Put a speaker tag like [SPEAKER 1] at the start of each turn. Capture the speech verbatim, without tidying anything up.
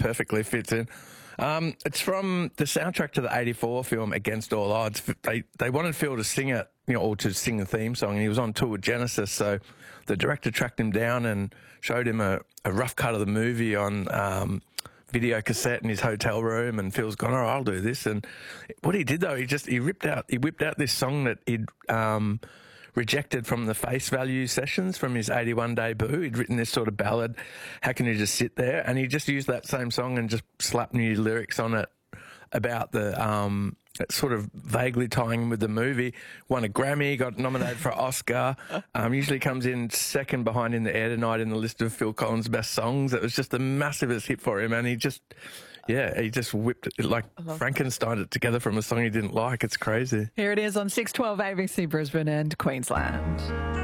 [SPEAKER 1] perfectly fits in. Um, it's from the soundtrack to the eighty-four film Against All Odds. They they wanted Phil to sing it, you know, or to sing the theme song, and he was on tour with Genesis, so the director tracked him down and showed him a, a rough cut of the movie on um, video cassette in his hotel room, and Phil's gone, all right, I'll do this. And what he did, though, he just he ripped out he whipped out this song that he'd um, rejected from the Face Value sessions from his eighty-one debut. He'd written this sort of ballad, How Can You Just Sit There? And he just used that same song and just slapped new lyrics on it about the um, sort of vaguely tying in with the movie. Won a Grammy, got nominated for an Oscar. Um, usually comes in second behind In the Air Tonight in the list of Phil Collins' best songs. It was just the massivest hit for him, and he just, yeah, he just whipped it, like Frankenstein it together from a song he didn't like. It's crazy.
[SPEAKER 2] Here it is on six twelve A B C Brisbane and Queensland.